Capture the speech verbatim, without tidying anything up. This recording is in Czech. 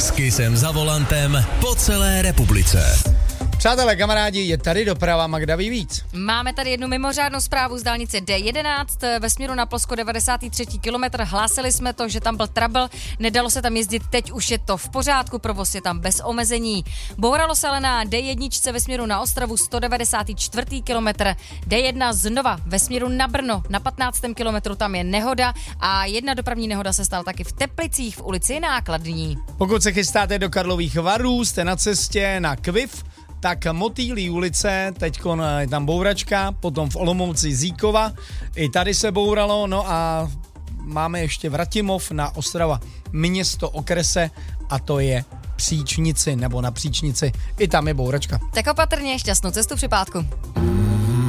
S Kissem za volantem po celé republice. Přátelé, kamarádi, je tady doprava. Magda ví víc. Máme tady jednu mimořádnou zprávu z dálnice D jedenáct ve směru na Polsko devadesátý třetí kilometr. Hlásili jsme to, že tam byl trouble, nedalo se tam jezdit, teď už je to v pořádku, provoz je tam bez omezení. Bouralo se ale na D jedna ve směru na Ostravu sto devadesátý čtvrtý kilometr. D jedna znova ve směru na Brno na patnáctém kilometru, tam je nehoda a jedna dopravní nehoda se stala taky v Teplicích v ulici Nákladní. Pokud se chystáte do Karlových Varů, jste na cestě na Kviv, tak Motýlí ulice, teďkon je tam bouračka, potom v Olomouci Zíkova, i tady se bouralo, no a máme ještě Vratimov na Ostrava město okrese a to je Příčnici, nebo na Příčnici, i tam je bouračka. Tak opatrně, šťastnou cestu při pátku.